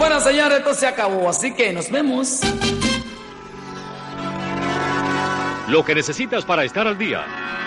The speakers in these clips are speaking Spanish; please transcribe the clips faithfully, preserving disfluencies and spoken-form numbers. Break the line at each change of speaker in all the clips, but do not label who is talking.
Bueno, señores, esto se acabó, así que nos vemos.
Lo que necesitas para estar al día.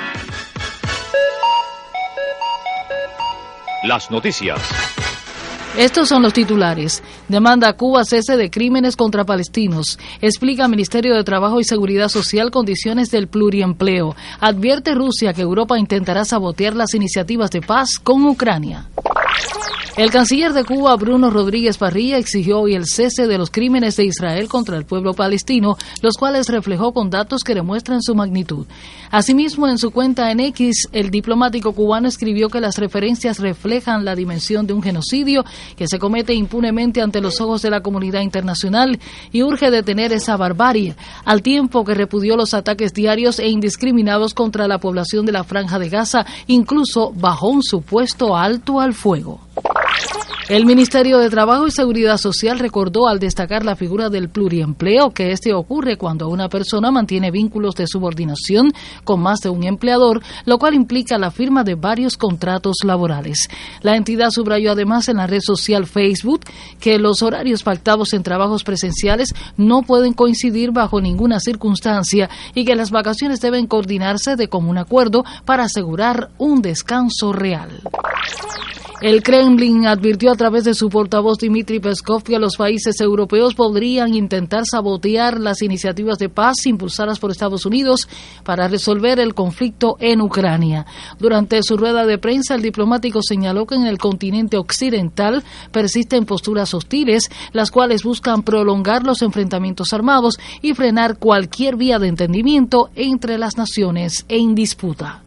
Las noticias.
Estos son los titulares. Demanda a Cuba cese de crímenes contra palestinos. Explica Ministerio de Trabajo y Seguridad Social condiciones del pluriempleo. Advierte Rusia que Europa intentará sabotear las iniciativas de paz con Ucrania. El canciller de Cuba, Bruno Rodríguez Parrilla, exigió hoy el cese de los crímenes de Israel contra el pueblo palestino, los cuales reflejó con datos que demuestran su magnitud. Asimismo, en su cuenta en X, el diplomático cubano escribió que las referencias reflejan la dimensión de un genocidio que se comete impunemente ante los ojos de la comunidad internacional y urge detener esa barbarie, al tiempo que repudió los ataques diarios e indiscriminados contra la población de la Franja de Gaza, incluso bajo un supuesto alto al fuego. El Ministerio de Trabajo y Seguridad Social recordó al destacar la figura del pluriempleo que este ocurre cuando una persona mantiene vínculos de subordinación con más de un empleador, lo cual implica la firma de varios contratos laborales. La entidad subrayó además en la red social Facebook que los horarios pactados en trabajos presenciales no pueden coincidir bajo ninguna circunstancia y que las vacaciones deben coordinarse de común acuerdo para asegurar un descanso real. El Kremlin advirtió a través de su portavoz Dmitry Peskov que los países europeos podrían intentar sabotear las iniciativas de paz impulsadas por Estados Unidos para resolver el conflicto en Ucrania. Durante su rueda de prensa, el diplomático señaló que en el continente occidental persisten posturas hostiles, las cuales buscan prolongar los enfrentamientos armados y frenar cualquier vía de entendimiento entre las naciones en disputa.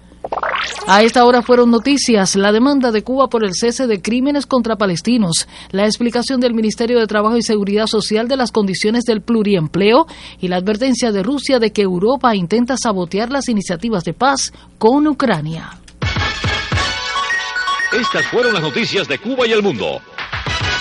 A esta hora fueron noticias: la demanda de Cuba por el cese de crímenes contra palestinos, la explicación del Ministerio de Trabajo y Seguridad Social de las condiciones del pluriempleo y la advertencia de Rusia de que Europa intenta sabotear las iniciativas de paz con Ucrania.
Estas fueron las noticias de Cuba y el mundo.